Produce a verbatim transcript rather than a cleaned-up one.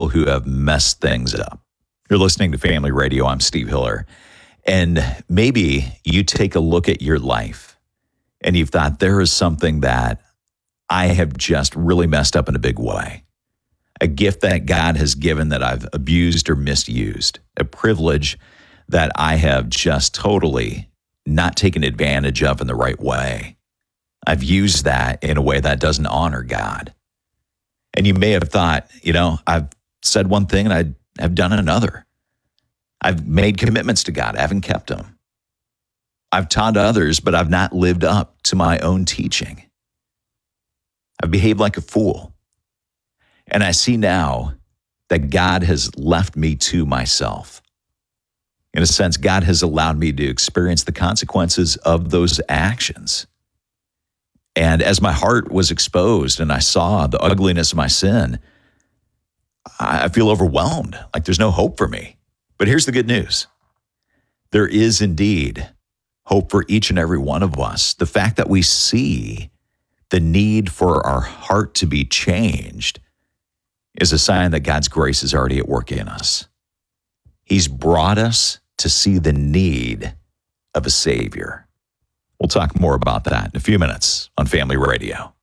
people who have messed things up. You're listening to Family Radio. I'm Steve Hiller. And maybe you take a look at your life and you've thought, there is something that I have just really messed up in a big way. A gift that God has given that I've abused or misused. A privilege that I have just totally not taken advantage of in the right way. I've used that in a way that doesn't honor God. And you may have thought, you know, I've said one thing and I have done another. I've made commitments to God. I haven't kept them. I've taught others, but I've not lived up to my own teaching. I've behaved like a fool. And I see now that God has left me to myself. In a sense, God has allowed me to experience the consequences of those actions. And as my heart was exposed and I saw the ugliness of my sin, I feel overwhelmed, like there's no hope for me. But here's the good news. There is indeed hope for each and every one of us. The fact that we see the need for our heart to be changed is a sign that God's grace is already at work in us. He's brought us to see the need of a Savior. We'll talk more about that in a few minutes on Family Radio.